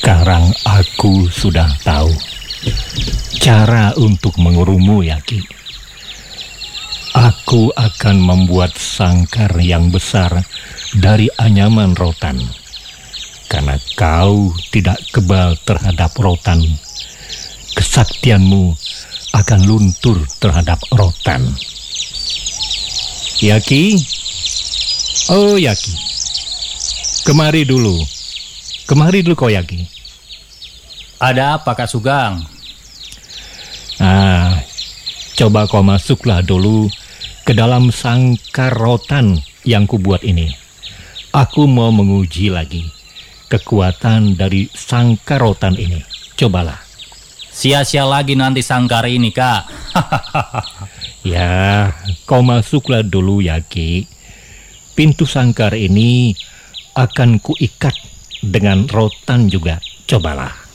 Sekarang aku sudah tahu cara untuk mengurumu, Yaki. Aku akan membuat sangkar yang besar dari anyaman rotan. Karena kau tidak kebal terhadap rotan, kesaktianmu akan luntur terhadap rotan. Yaki, oh Yaki, kemari dulu kau Yaki. Ada apa Kak Sugeng? Coba kau masuklah dulu ke dalam sangkar rotan yang kubuat ini. Aku mau menguji lagi kekuatan dari sangkar rotan ini. Cobalah. Sia-sia lagi nanti sangkar ini, Kak. Ya, kau masuklah dulu, Yaki. Pintu sangkar ini akan kuikat dengan rotan juga. Cobalah.